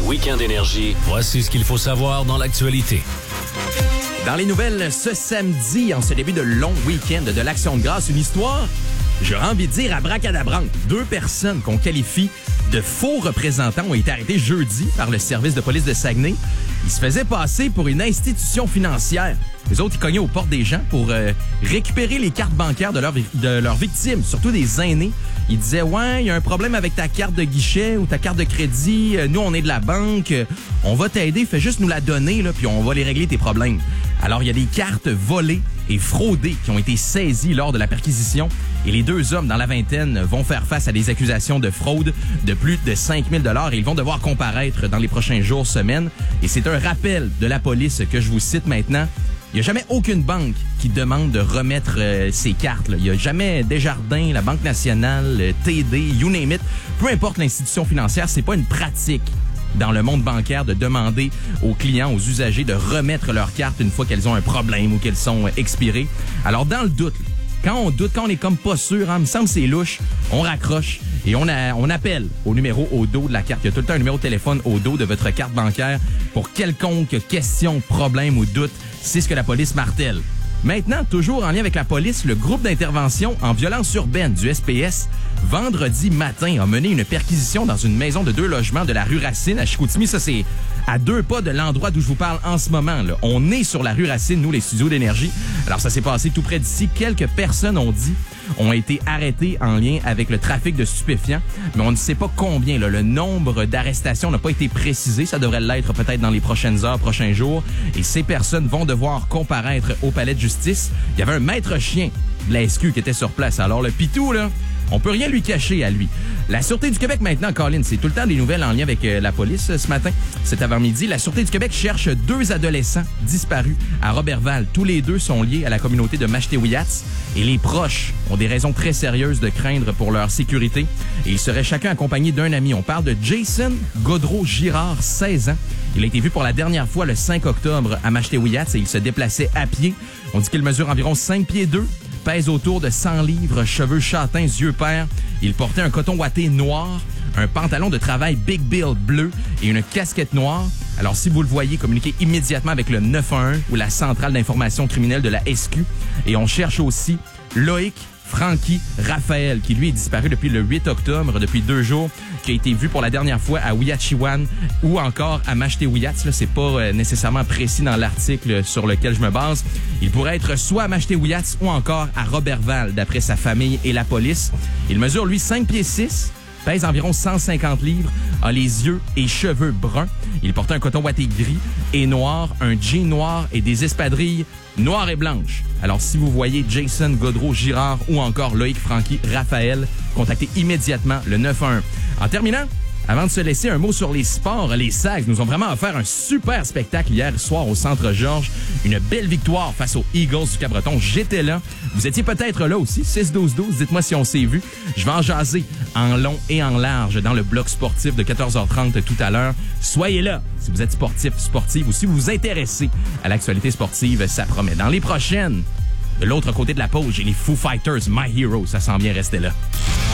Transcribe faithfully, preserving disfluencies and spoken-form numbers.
Week-end Énergie, voici ce qu'il faut savoir dans l'actualité. Dans les nouvelles ce samedi, en ce début de long week-end de l'Action de grâce, une histoire, j'aurais envie de dire abracadabrante. Deux personnes qu'on qualifie de faux représentants ont été arrêtés jeudi par le service de police de Saguenay. Ils se faisaient passer pour une institution financière. Les autres, ils cognaient aux portes des gens pour euh, récupérer les cartes bancaires de, leur, de leurs victimes, surtout des aînés. Ils disaient « Ouais, il y a un problème avec ta carte de guichet ou ta carte de crédit. Nous, on est de la banque. On va t'aider. Fais juste nous la donner, là, puis on va les régler tes problèmes. » Alors, il y a des cartes volées et fraudées qui ont été saisies lors de la perquisition. Et les deux hommes dans la vingtaine vont faire face à des accusations de fraude de plus de cinq mille dollars et ils vont devoir comparaître dans les prochains jours, semaines. Et c'est un rappel de la police que je vous cite maintenant. Il n'y a jamais aucune banque qui demande de remettre euh, ses cartes. Là. Il n'y a jamais Desjardins, la Banque nationale, le T D, you name it. Peu importe l'institution financière, c'est pas une pratique dans le monde bancaire de demander aux clients, aux usagers de remettre leurs cartes une fois qu'elles ont un problème ou qu'elles sont euh, expirées. Alors, dans le doute, quand on doute, quand on est comme pas sûr, hein, il me semble que c'est louche, on raccroche et on, a, on appelle au numéro au dos de la carte. Il y a tout le temps un numéro de téléphone au dos de votre carte bancaire pour quelconque question, problème ou doute. C'est ce que la police martèle. Maintenant, toujours en lien avec la police, le groupe d'intervention en violence urbaine du S P S, vendredi matin, a mené une perquisition dans une maison de deux logements de la rue Racine à Chicoutimi. Ça, c'est à deux pas de l'endroit d'où je vous parle en ce moment. Là. On est sur la rue Racine, nous, les studios d'énergie. Alors, ça s'est passé tout près d'ici. Quelques personnes ont dit ont été arrêtées en lien avec le trafic de stupéfiants, mais on ne sait pas combien. Là. Le nombre d'arrestations n'a pas été précisé. Ça devrait l'être peut-être dans les prochaines heures, prochains jours. Et ces personnes vont devoir comparaître au palais de justice. Il y avait un maître chien de la S Q qui était sur place. Alors, le pitou, là, on peut rien lui cacher à lui. La Sûreté du Québec maintenant, Colin, c'est tout le temps des nouvelles en lien avec euh, la police euh, ce matin. Cet avant-midi, la Sûreté du Québec cherche deux adolescents disparus à Roberval. Tous les deux sont liés à la communauté de Machetewiyats et les proches ont des raisons très sérieuses de craindre pour leur sécurité. Et ils seraient chacun accompagnés d'un ami. On parle de Jason Gaudreau-Girard, seize ans. Il a été vu pour la dernière fois le cinq octobre à Machetewiyats et il se déplaçait à pied. On dit qu'il mesure environ cinq pieds deux. Pèse autour de cent livres, cheveux châtains, yeux pairs. Il portait un coton ouaté noir, un pantalon de travail Big Bill bleu et une casquette noire. Alors, si vous le voyez, communiquez immédiatement avec le neuf un un ou la centrale d'information criminelle de la S Q. Et on cherche aussi Loïc Francky Raphaël, qui lui est disparu depuis le huit octobre, depuis deux jours, qui a été vu pour la dernière fois à Ouiachiwan ou encore à Machetewiyats. Là, c'est pas euh, nécessairement précis dans l'article sur lequel je me base. Il pourrait être soit à Machetewiyats ou encore à Roberval, d'après sa famille et la police. Il mesure, lui, cinq pieds six, pèse environ cent cinquante livres, a les yeux et cheveux bruns. Il porte un coton ouaté gris et noir, un jean noir et des espadrilles noires et blanches. Alors, si vous voyez Jason Gaudreau-Girard ou encore Loïc Francky Raphaël, contactez immédiatement le neuf un un. En terminant, avant de se laisser, un mot sur les sports. Les Sags nous ont vraiment offert un super spectacle hier soir au Centre Georges. Une belle victoire face aux Eagles du Cap-Breton. J'étais là. Vous étiez peut-être là aussi. six douze douze. Dites-moi si on s'est vu. Je vais en jaser en long et en large dans le bloc sportif de quatorze heures trente tout à l'heure. Soyez là si vous êtes sportif, sportive ou si vous vous intéressez à l'actualité sportive. Ça promet. Dans les prochaines, de l'autre côté de la pause, j'ai les Foo Fighters, My Hero. Ça sent bien rester là.